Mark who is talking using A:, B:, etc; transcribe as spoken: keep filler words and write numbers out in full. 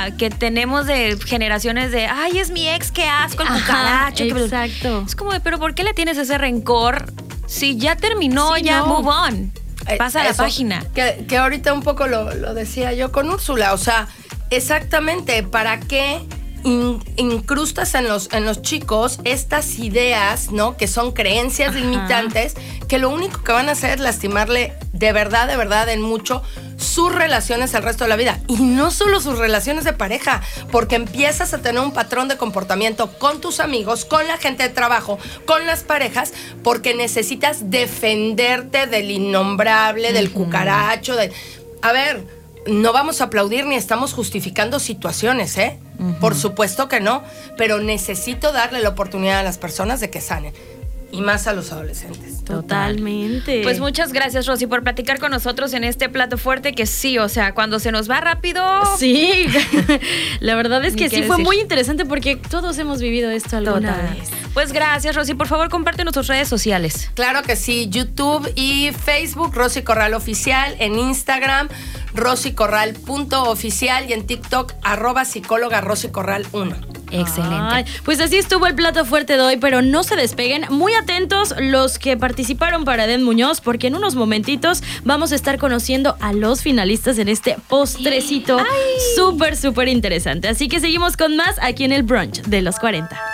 A: estigma que tenemos de generaciones de, ay, es mi ex, qué asco, el cucaracho.
B: Exacto.
A: Es como de, pero ¿por qué le tienes ese rencor? Si ya terminó, sí, ya no. move on. Pasa a la página.
C: Que, que ahorita un poco lo, lo decía yo con Úrsula, o sea, exactamente, ¿para qué in, incrustas en los, en los chicos estas ideas, ¿no? Que son creencias Ajá. limitantes, que lo único que van a hacer es lastimarle de verdad, de verdad, en mucho sus relaciones el resto de la vida. Y no solo sus relaciones de pareja, porque empiezas a tener un patrón de comportamiento con tus amigos, con la gente de trabajo, con las parejas, porque necesitas defenderte del innombrable, uh-huh. del cucaracho, de... A ver, no vamos a aplaudir ni estamos justificando situaciones, ¿eh? Uh-huh. Por supuesto que no, pero necesito darle la oportunidad a las personas de que sanen. Y más a los adolescentes.
B: Totalmente.
A: Pues muchas gracias, Rosy, por platicar con nosotros en este plato fuerte que sí, o sea, cuando se nos va rápido...
B: Sí, la verdad es que sí decir. Fue muy interesante porque todos hemos vivido esto alguna Total. vez.
A: Pues gracias, Rosy. Por favor, compártenos tus redes sociales.
C: Claro que sí, YouTube y Facebook, Rosy Corral Oficial, en Instagram, rosicorral punto oficial y en TikTok, arroba psicóloga Rosy Corral uno.
A: Excelente.
B: Ay, pues así estuvo el plato fuerte de hoy, pero no se despeguen. Muy atentos los que participaron para Edén Muñoz, porque en unos momentitos vamos a estar conociendo a los finalistas en este postrecito súper, súper interesante. Así que seguimos con más aquí en el brunch de los cuarenta.